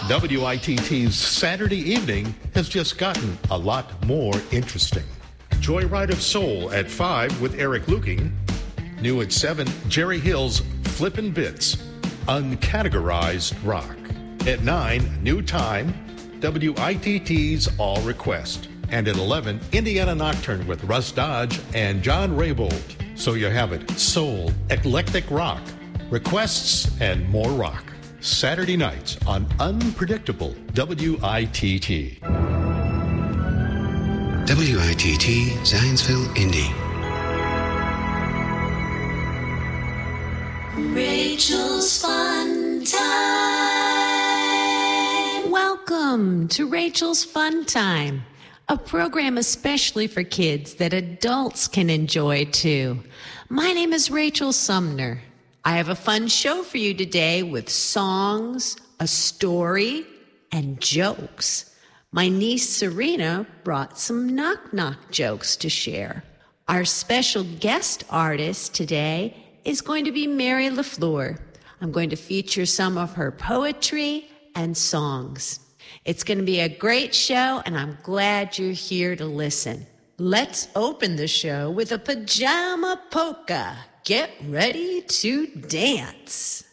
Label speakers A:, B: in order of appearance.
A: WITT's Saturday evening has just gotten a lot more interesting. Joyride of Soul at 5 with Eric Luking. New at 7, Jerry Hill's Flippin' Bits, Uncategorized Rock. At 9, New Time, WITT's All Request. And at 11, Indiana Nocturne with Russ Dodge and John Raybould. So you have it, soul, eclectic rock, requests, and more rock. Saturday nights on Unpredictable WITT.
B: WITT Zionsville, Indy.
C: Rachel's Fun Time.
D: Welcome to Rachel's Fun Time, a program especially for kids that adults can enjoy too. My name is Rachel Sumner. I have a fun show for you today with songs, a story, and jokes. My niece Serena brought some knock-knock jokes to share. Our special guest artist today is going to be Mary LaFleur. I'm going to feature some of her poetry and songs. It's going to be a great show, and I'm glad you're here to listen. Let's open the show with a pajama polka. Get ready to dance.